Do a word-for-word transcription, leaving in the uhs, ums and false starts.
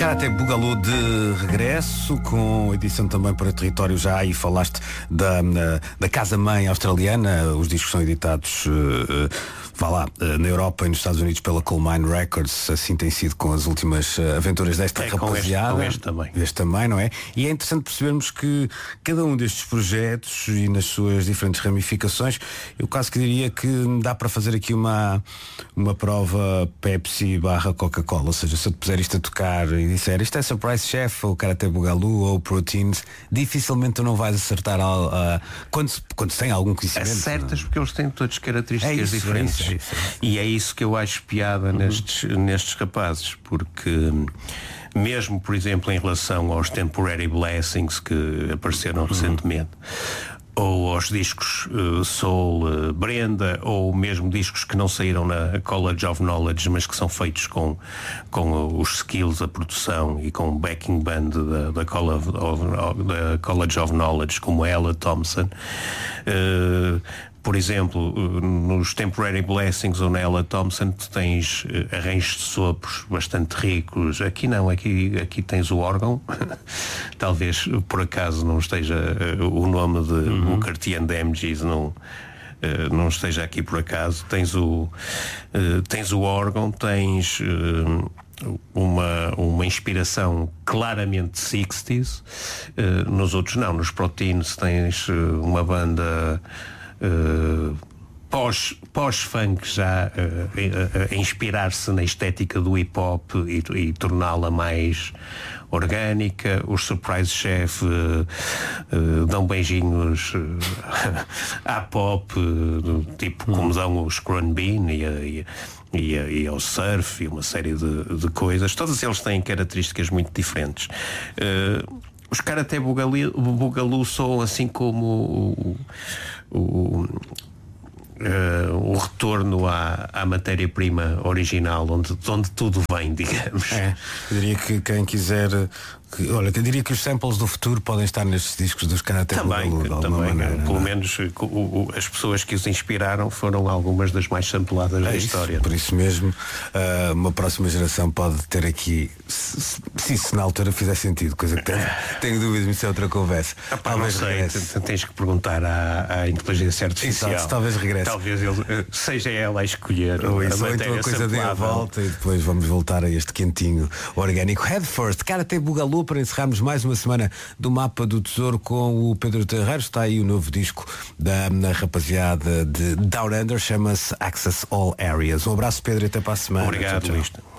Karate Boogaloo de regresso, com edição também para território já aí falaste da, da casa-mãe australiana. Os discos são editados uh, vá lá, uh, na Europa e nos Estados Unidos pela Coal Mine Records. Assim tem sido com as últimas uh, aventuras desta é, rapaziada. Com este, com este também. Este também, não é? E é interessante percebermos que cada um destes projetos e nas suas diferentes ramificações, eu quase que diria que dá para fazer aqui uma, uma prova Pepsi barra Coca-Cola. Ou seja, se eu te puser isto a tocar e disser isto é Surprise Chef ou Karate Boogaloo ou Proteins, dificilmente tu não vais acertar a, a, quando, se, quando se tem algum conhecimento. Acertas, porque eles têm todas características é isso, diferentes. É isso, é isso, é isso. E é isso que eu acho piada uhum. nestes, nestes rapazes, porque mesmo, por exemplo, em relação aos Temporary Blessings que apareceram uhum. recentemente, ou aos discos uh, Soul uh, Brenda, ou mesmo discos que não saíram na College of Knowledge, mas que são feitos com, com os skills, a produção e com o backing band da, da, College, of, da College of Knowledge, como a Ella Thompson. Uh, por exemplo, nos Temporary Blessings ou na Ella Thompson tu tens arranjos de sopros bastante ricos. Aqui não, aqui, aqui tens o órgão. Talvez por acaso não esteja o nome de uhum. o Cartier and M Gs não, não esteja aqui por acaso. Tens o, tens o órgão, tens uma, uma inspiração claramente sixties. Nos outros não, nos Proteins tens uma banda Uh, pós, pós-funk já uh, a, a inspirar-se na estética do hip-hop e, e torná-la mais orgânica. Os Surprise Chef uh, uh, dão beijinhos uh, à pop, uh, tipo hum. como dão os Crown Bean e, a, e, e, a, e ao surf e uma série de, de coisas. Todos eles têm características muito diferentes. Uh, Os Karate Boogaloo são assim como o, o, o, uh, o retorno à, à matéria-prima original, onde, onde tudo vem, digamos. É, eu diria que quem quiser, que, olha, eu diria que os samples do futuro podem estar nestes discos dos Karate Boogaloo, de alguma também, maneira. Pelo menos o, o, as pessoas que os inspiraram foram algumas das mais sampleadas é da isso, história. Por isso mesmo, uh, uma próxima geração pode ter aqui, se, se isso na altura fizer sentido, coisa que tenho, tenho dúvidas, mas isso é outra conversa. Ah, pá, talvez não sei, regresse. Tens que perguntar à, à inteligência artificial. Exato, talvez regresse. Talvez ele, seja ela a escolher ou isso, a ou então a coisa dê a volta e depois vamos voltar a este quentinho orgânico. Head First, Karate Boogaloo, para encerrarmos mais uma semana do Mapa do Tesouro com o Pedro Terreiros. Está aí o novo disco da rapaziada de Down Under, chama-se Access All Areas. Um abraço, Pedro, e até para a semana. Obrigado, Luís.